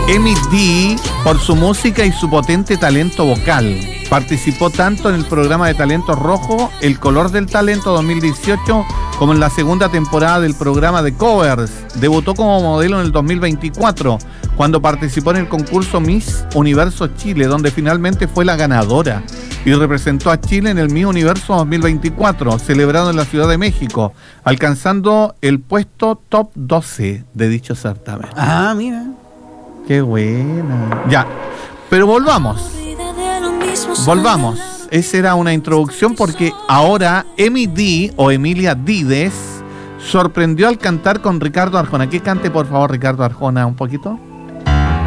Emi D, por su música y su potente talento vocal, participó tanto en el programa de Talento Rojo, El Color del Talento 2018, como en la segunda temporada del programa de covers. Debutó como modelo en el 2024, cuando participó en el concurso Miss Universo Chile, donde finalmente fue la ganadora, y representó a Chile en el Miss Universo 2024, celebrado en la Ciudad de México, alcanzando el puesto top 12 de dicho certamen. Ah, mira. Qué buena. Ya, pero volvamos. Esa era una introducción porque ahora Emi D o Emilia Dides sorprendió al cantar con Ricardo Arjona. ¿Qué cante, por favor, Ricardo Arjona, un poquito?